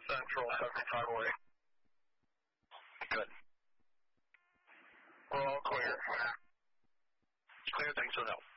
Central 7508. Good. We're all clear. Clear, thanks for the help.